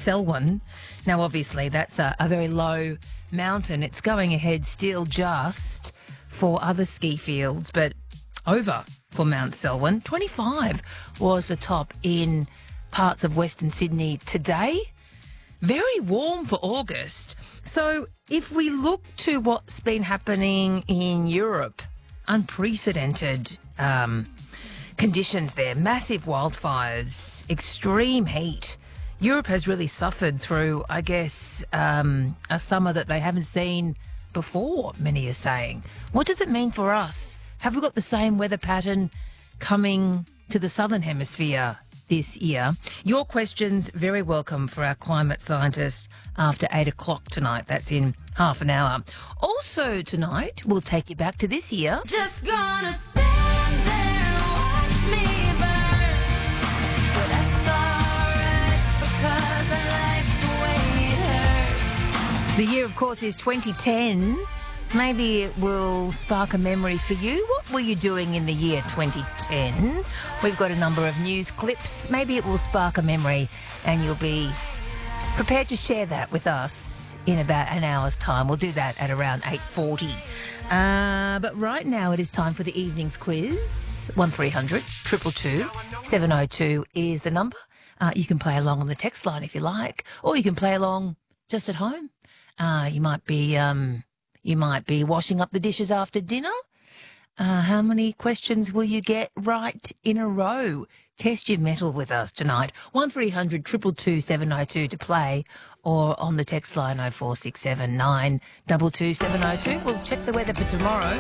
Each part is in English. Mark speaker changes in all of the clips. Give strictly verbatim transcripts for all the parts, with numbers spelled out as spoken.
Speaker 1: Selwyn. Now, obviously, that's a, a very low mountain. It's going ahead still just for other ski fields, but over for Mount Selwyn. twenty-five was the top in parts of Western Sydney today. Very warm for August. So if we look to what's been happening in Europe, unprecedented um, conditions there, massive wildfires, extreme heat. Europe has really suffered through, I guess, um, a summer that they haven't seen before, many are saying. What does it mean for us? Have we got the same weather pattern coming to the southern hemisphere this year? Your questions very welcome for our climate scientist after eight o'clock tonight. That's in half an hour. Also tonight, we'll take you back to this year. Just gonna stand there and watch me burn. But that's alright because I like the way it hurts. The year, of course, is twenty ten. Maybe it will spark a memory for you. What were you doing in the year twenty ten? We've got a number of news clips. Maybe it will spark a memory and you'll be prepared to share that with us in about an hour's time. We'll do that at around eight forty. Uh, but right now it is time for the evening's quiz. one three hundred two two two seven oh two is the number. Uh, you can play along on the text line if you like, or you can play along just at home. Uh, you might be... Um, You might be washing up the dishes after dinner. Uh, how many questions will you get right in a row? Test your mettle with us tonight. one three hundred two two two seven oh two to play, or on the text line oh four six seven nine two two seven oh two. We'll check the weather for tomorrow.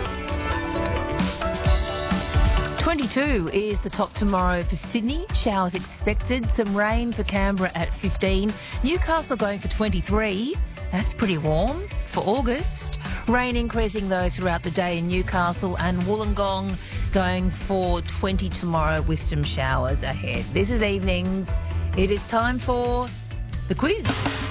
Speaker 1: twenty-two is the top tomorrow for Sydney. Showers expected. Some rain for Canberra at fifteen. Newcastle going for twenty-three. That's pretty warm for August. Rain increasing, though, throughout the day in Newcastle, and Wollongong going for twenty tomorrow with some showers ahead. This is evenings. It is time for the quiz.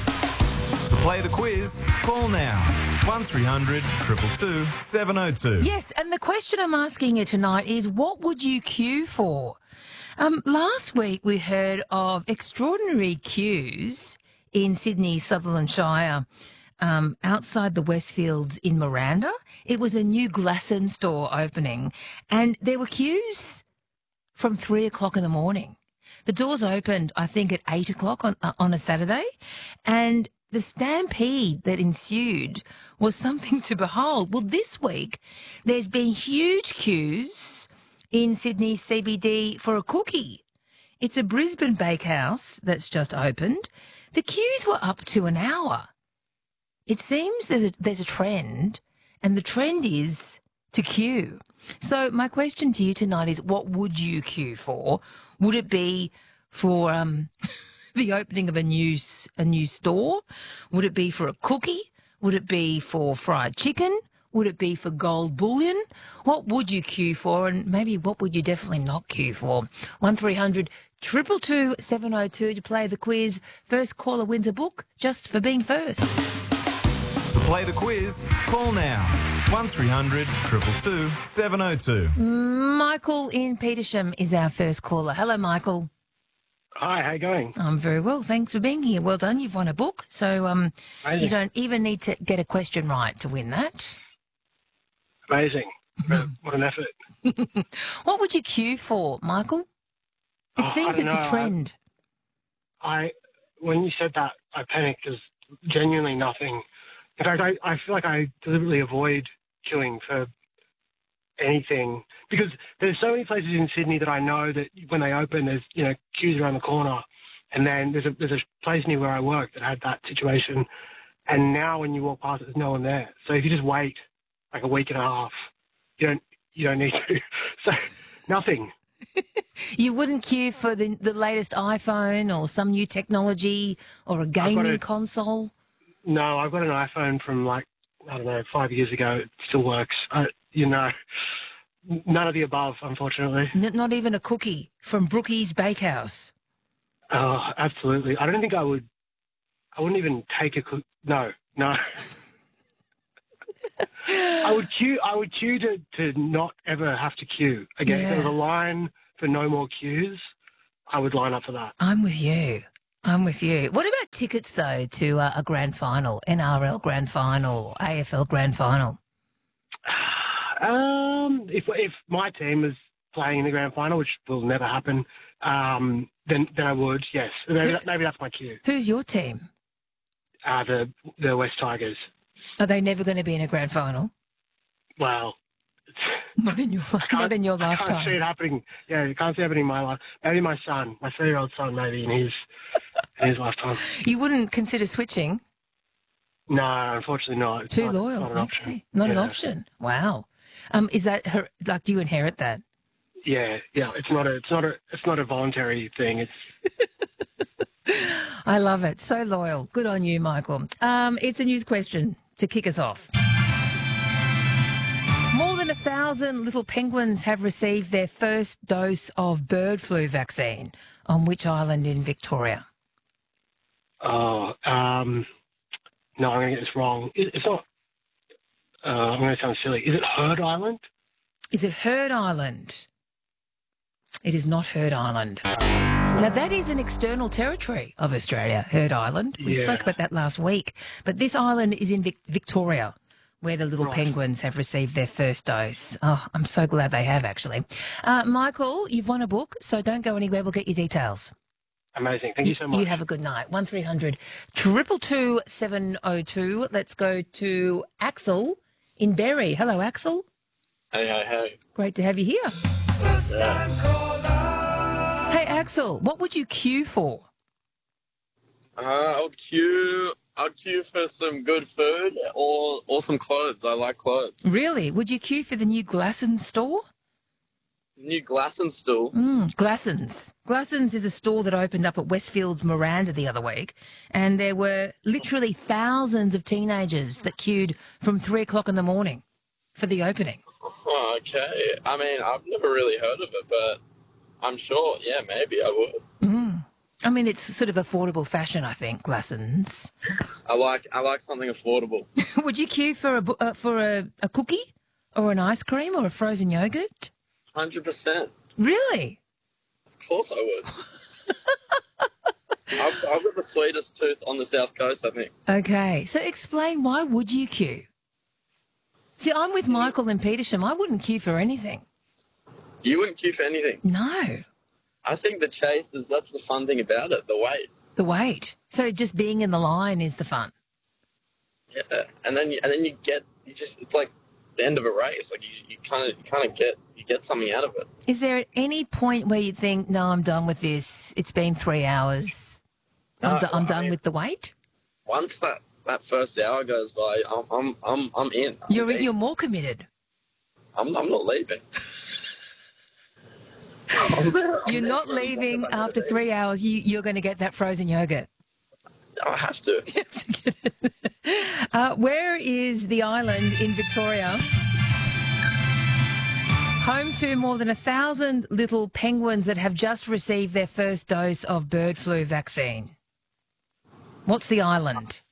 Speaker 2: To play the quiz, call now. one three hundred two two two seven oh two.
Speaker 1: Yes, and the question I'm asking you tonight is, what would you queue for? Um, last week we heard of extraordinary queues in Sydney's Sutherland Shire, um, outside the Westfields in Miranda. It was a new Glasson store opening, and there were queues from three o'clock in the morning. The doors opened, I think, at eight o'clock on, uh, on a Saturday, and the stampede that ensued was something to behold. Well, this week, there's been huge queues in Sydney's C B D for a cookie. It's a Brisbane bakehouse that's just opened. The queues were up to an hour. It seems that there's a trend, and the trend is to queue. So my question to you tonight is, what would you queue for? Would it be for um, the opening of a new a new store? Would it be for a cookie? Would it be for fried chicken? Would it be for gold bullion? What would you queue for, and maybe what would you definitely not queue for? one three hundred two two two seven oh two to play the quiz. First caller wins a book just for being first.
Speaker 2: To play the quiz, call now. one three hundred two two two seven oh two.
Speaker 1: Michael in Petersham is our first caller. Hello, Michael.
Speaker 3: Hi, how you going?
Speaker 1: I'm very well. Thanks for being here. Well done. You've won a book. So um, you don't even need to get a question right to win that.
Speaker 3: Amazing. What an effort.
Speaker 1: What would you queue for, Michael? It
Speaker 3: Oh,
Speaker 1: seems
Speaker 3: I
Speaker 1: it's
Speaker 3: don't
Speaker 1: a
Speaker 3: know.
Speaker 1: trend.
Speaker 3: I, when you said that, I panicked because genuinely nothing. In fact, I, I feel like I deliberately avoid queuing for anything because there's so many places in Sydney that I know that when they open, there's, you know, queues around the corner. And then there's a, there's a place near where I work that had that situation. And now when you walk past it, there's no one there. So if you just wait like a week and a half, you don't, you don't need to. So nothing.
Speaker 1: You wouldn't queue for the, the latest iPhone or some new technology or a gaming
Speaker 3: a-
Speaker 1: console?
Speaker 3: No, I've got an iPhone from like, I don't know, five years ago. It still works. I, you know, n- none of the above, unfortunately.
Speaker 1: N- not even a cookie from Brookie's Bakehouse?
Speaker 3: Oh, absolutely. I don't think I would, I wouldn't even take a cook. No, no. I would queue, I would queue to, to not ever have to queue. Again,
Speaker 1: Yeah.
Speaker 3: if there was a line for no more queues, I would line up for that.
Speaker 1: I'm with you. I'm with you. What about tickets, though, to uh, a grand final, N R L grand final, A F L grand final?
Speaker 3: Um, if if my team is playing in the grand final, which will never happen, um, then then I would. Yes, maybe, that, maybe that's my cue.
Speaker 1: Who's your team?
Speaker 3: Uh, the the West Tigers.
Speaker 1: Are they never going to be in a grand final?
Speaker 3: Well,
Speaker 1: Not in your not in your
Speaker 3: I can't see
Speaker 1: lifetime.
Speaker 3: it happening. Yeah, you can't see it happening in my life. Maybe my son, my three-year-old son, maybe in his in his lifetime.
Speaker 1: You wouldn't consider switching?
Speaker 3: No, unfortunately not. It's
Speaker 1: Too
Speaker 3: not,
Speaker 1: loyal.
Speaker 3: Not an option.
Speaker 1: Okay, not an
Speaker 3: Yeah.
Speaker 1: option. Wow. Um, is that her, like? Do you inherit that?
Speaker 3: Yeah, yeah. It's not a. It's not a. It's not a voluntary thing. It's
Speaker 1: I love it. So loyal. Good on you, Michael. Um, it's a news question to kick us off. More than a thousand little penguins have received their first dose of bird flu vaccine. On which island in Victoria?
Speaker 3: Oh, um, no, I'm going to get this wrong. It, it's not. Uh, I'm going to sound silly. Is it Heard Island?
Speaker 1: Is it Heard Island? It is not Heard Island. Now, that is an external territory of Australia, Heard Island. We
Speaker 3: Yeah.
Speaker 1: spoke about that last week. But this island is in Vic- Victoria, where the little
Speaker 3: Right.
Speaker 1: penguins have received their first dose. Oh, I'm so glad they have, actually. Uh, Michael, you've won a book, so don't go anywhere. We'll get your details.
Speaker 3: Amazing. Thank you so much.
Speaker 1: You have a good night. one three hundred two two two seven oh two. Let's go to Axel in Berry. Hello, Axel.
Speaker 4: Hey, hey, hey.
Speaker 1: Great to have you here. Hey, Axel, what would you queue for?
Speaker 4: Uh, I would queue. I'd queue for some good food or or some clothes. I like clothes.
Speaker 1: Really? Would you queue for the new Glassons store?
Speaker 4: New Glassons stool.
Speaker 1: Mm, Glassons. Glassons is a store that opened up at Westfield's Miranda the other week, and there were literally thousands of teenagers that queued from three o'clock in the morning for the opening.
Speaker 4: Oh, okay. I mean, I've never really heard of it, but I'm sure. Yeah, maybe I would.
Speaker 1: Mm. I mean, it's sort of affordable fashion, I think, Glassons.
Speaker 4: I like. I like something affordable.
Speaker 1: Would you queue for a bu- uh, for a, a cookie or an ice cream or a frozen yogurt?
Speaker 4: Hundred percent.
Speaker 1: Really?
Speaker 4: Of course, I would. I've, I've got the sweetest tooth on the south coast. I think.
Speaker 1: Okay, so explain, why would you queue? See, I'm with Michael in Petersham. I wouldn't queue for anything.
Speaker 4: You wouldn't queue for anything.
Speaker 1: No.
Speaker 4: I think the chase is that's the fun thing about it. The wait.
Speaker 1: The wait. So just being in the line is the fun.
Speaker 4: Yeah, and then you, and then you get you just it's like the end of a race. Like you you kind of you kind of get you get something out of it.
Speaker 1: Is there at any point where you think, no, I'm done with this. It's been three hours. I'm,
Speaker 4: No,
Speaker 1: do- I'm
Speaker 4: I
Speaker 1: done
Speaker 4: mean-
Speaker 1: with the wait.
Speaker 4: Once that, that first hour goes by, I'm I'm I'm I'm in. I'm
Speaker 1: You're
Speaker 4: in.
Speaker 1: you're more committed.
Speaker 4: I'm I'm not leaving. I'm there, I'm
Speaker 1: You're
Speaker 4: there
Speaker 1: not
Speaker 4: for as long
Speaker 1: leaving
Speaker 4: as I
Speaker 1: after
Speaker 4: gotta
Speaker 1: three hours. You you're going to get that frozen yogurt.
Speaker 4: be. I have to.
Speaker 1: Uh, where is the island in Victoria? Home to more than a thousand little penguins that have just received their first dose of bird flu vaccine. What's the island?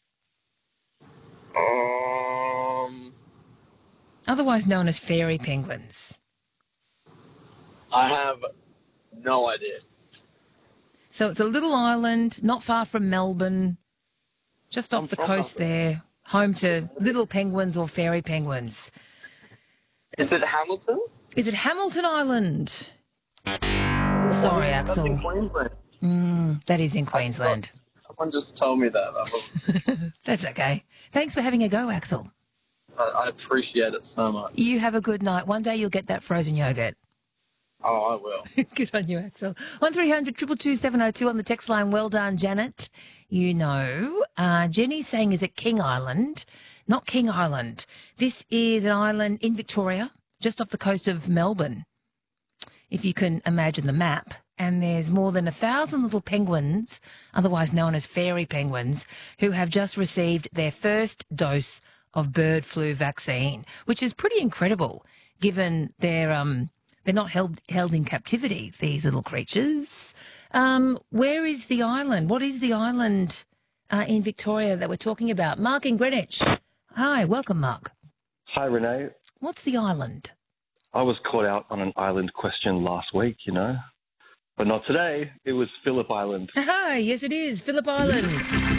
Speaker 4: Um,
Speaker 1: Otherwise known as fairy penguins.
Speaker 4: I have no idea.
Speaker 1: So it's a little island not far from Melbourne, just off
Speaker 4: I'm
Speaker 1: the
Speaker 4: from
Speaker 1: coast
Speaker 4: Melbourne.
Speaker 1: there, home to little penguins or fairy penguins.
Speaker 4: Is it Hamilton?
Speaker 1: Is it Hamilton Island? Sorry,
Speaker 4: That's in
Speaker 1: Axel.
Speaker 4: Queensland.
Speaker 1: Mm, that is in Queensland.
Speaker 4: Someone just told me that. I,
Speaker 1: That's okay. Thanks for having a go, Axel.
Speaker 4: I appreciate it so much.
Speaker 1: You have a good night. One day you'll get that frozen yogurt.
Speaker 4: Oh, I will.
Speaker 1: Good on you, Axel. one three hundred two two two seven oh two on the text line. Well done, Janet. You know. Uh, Jenny's saying, is it King Island? Not King Island. This is an island in Victoria, just off the coast of Melbourne, if you can imagine the map. And there's more than a thousand little penguins, otherwise known as fairy penguins, who have just received their first dose of bird flu vaccine, which is pretty incredible given they're, um, they're not held, held in captivity, these little creatures. Um, where is the island? What is the island uh, in Victoria that we're talking about? Mark in Greenwich. Hi, welcome, Mark.
Speaker 5: Hi, Renee.
Speaker 1: What's the island?
Speaker 5: I was caught out on an island question last week, you know. But not today. It was Phillip Island.
Speaker 1: Aha, yes, it is. Phillip Island.